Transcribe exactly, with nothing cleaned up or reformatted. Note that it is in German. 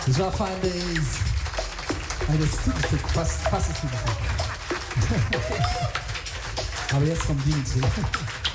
Das war Fine Days. Nein, das ist Titelstück, fast, fast das Titelstück. Aber jetzt kommt die zu.